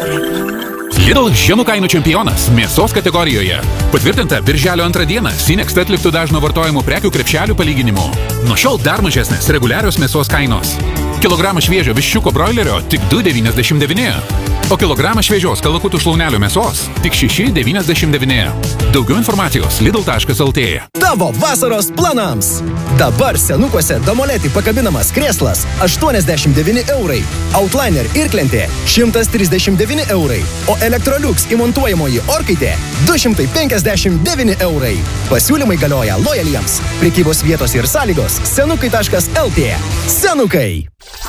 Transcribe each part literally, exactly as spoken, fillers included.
Lidl žemų kainų čempionas mėsos kategorijoje. Patvirtinta birželio antrą dieną Sinext atliktų dažno vartojimų prekių krepšelių palyginimu. Nuo šiol dar mažesnės reguliarios mėsos kainos. Kilogramą šviežio viščiuko broilerio tik du devyniasdešimt devyni, o kilogramą šviežios kalakutų šlaunelių mėsos tik šeši devyniasdešimt devyni. Daugiau informacijos lidl taškas lt. Tavo vasaros planams. Dabar senukuose Domoletį pakabinamas krėslas aštuoniasdešimt devyni eurai, Outliner irklentė šimtas trisdešimt devyni eurai, o Electrolux įmontuojamoji orkaitė du šimtai penkiasdešimt devyni eurai. Pasiūlymai galioja lojaliems. Prekybos vietos ir sąlygos senukai taškas lt. Senukai.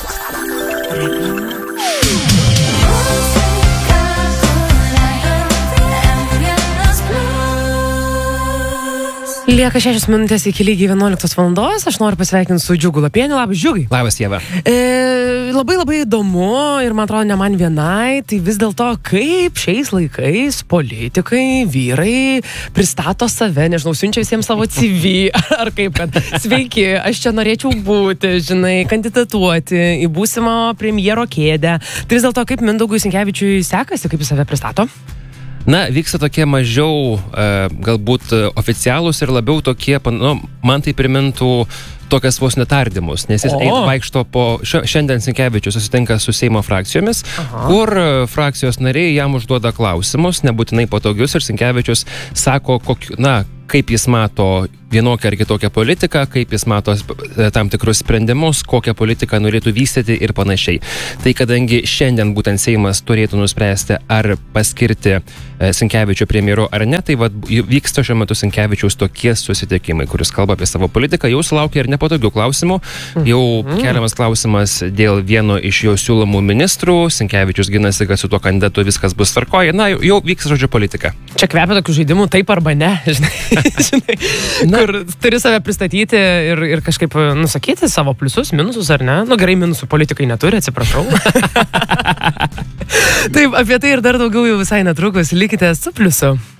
Lieka šešios minutės iki lygiai vienuoliktos valandos. Aš noriu pasveikinti su Džiugu Lapieniu. Labas, Džiugai. Labas, Ieva. E, labai labai įdomu ir man atrodo ne man vienai, tai vis dėlto kaip šiais laikais politikai, vyrai pristato save, nežinau, siunčia visiems savo C V, ar kaip, kad sveiki, aš čia norėčiau būti, žinai, kandidatuoti į būsimą premjero kėdę. Tai vis dėlto kaip Mindaugui Sinkevičiui sekasi, kaip jis save pristato? Na, vyksta tokie mažiau uh, galbūt oficialūs ir labiau tokie, nu, man tai primintų tokias vos netardymus, nes jis eina vaikšto po, šiandien Sinkevičius susitinka su Seimo frakcijomis, Aha. kur frakcijos nariai jam užduoda klausimus, nebūtinai patogius, ir Sinkevičius sako, kokiu, na, kaip jis mato vienokią ar kitokią politiką, kaip jis mato tam tikrus sprendimus, kokią politiką norėtų vystyti ir panašiai. Tai kadangi šiandien būtent Seimas turėtų nuspręsti, ar paskirti Sinkevičių premjeru ar ne, tai vat, vyksta šiuo metu Sinkevičiaus tokie susitikimai, kuris kalba apie savo politiką, jau sulaukia ir nepatogių klausimų, jau keliamas klausimas dėl vieno iš jo siūlomų ministrų, Sinkevičius ginasi, kad su tuo kandidatu viskas bus tvarkoje, na, jau, jau vyks žodžio politika. Čia kvepia tokių žaidimų taip arba ne, žinai. Žinai, na, kur turi save pristatyti ir, ir kažkaip nusakyti savo pliusus, minusus ar ne. Nu gerai, minusų politikai neturi, atsiprašau. Taip, apie tai ir dar daugiau jau visai netrukus. Likite su pliusu.